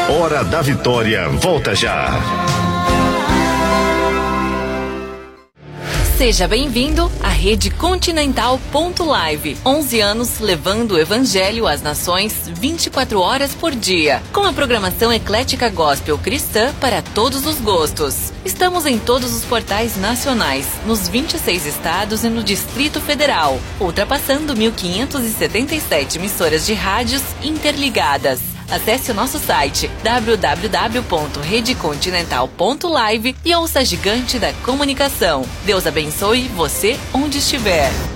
Hora da Vitória volta já. Seja bem-vindo à Rede Continental.live. 11 anos levando o Evangelho às nações 24 horas por dia. Com a programação eclética gospel cristã para todos os gostos. Estamos em todos os portais nacionais, nos 26 estados e no Distrito Federal, ultrapassando 1.577 emissoras de rádios interligadas. Acesse o nosso site www.redecontinental.live e ouça a gigante da comunicação. Deus abençoe você onde estiver.